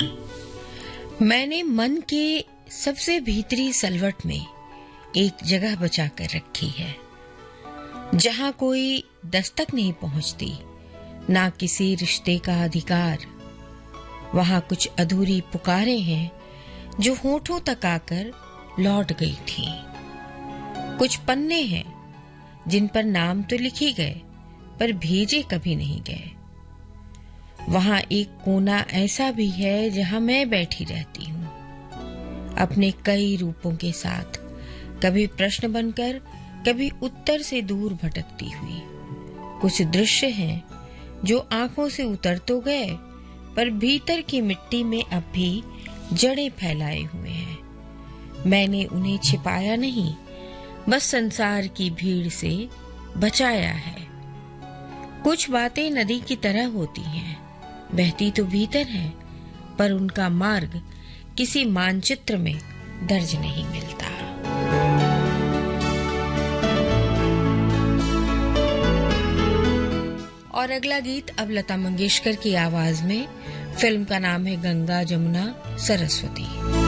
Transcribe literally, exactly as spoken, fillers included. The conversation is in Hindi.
मैंने मन के सबसे भीतरी सलवट में एक जगह बचा कर रखी है, जहां कोई दस्तक नहीं पहुंचती, ना किसी रिश्ते का अधिकार। वहां कुछ अधूरी पुकारें हैं जो होठों तक आकर लौट गई थी। कुछ पन्ने हैं जिन पर नाम तो लिखे गए पर भेजे कभी नहीं गए। वहां एक कोना ऐसा भी है जहां मैं बैठी रहती हूँ, अपने कई रूपों के साथ, कभी प्रश्न बनकर, कभी उत्तर से दूर भटकती हुई। कुछ दृश्य हैं जो आंखों से उतर तो गए पर भीतर की मिट्टी में अब भी जड़ें फैलाए हुए हैं। मैंने उन्हें छिपाया नहीं, बस संसार की भीड़ से बचाया है। कुछ बातें नदी की तरह होती हैं, बहती तो भीतर है, पर उनका मार्ग किसी मानचित्र में दर्ज नहीं मिलता। और अगला गीत अब लता मंगेशकर की आवाज में। फिल्म का नाम है गंगा जमुना सरस्वती।